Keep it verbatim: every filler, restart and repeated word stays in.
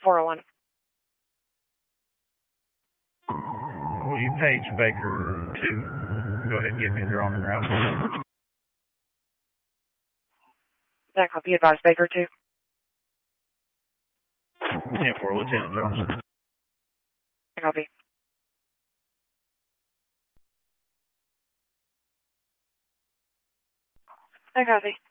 four oh one. Will you page Baker two? Go ahead and give me their own route. That copy, advise Baker two. ten four, Lieutenant Johnson. That copy. That copy.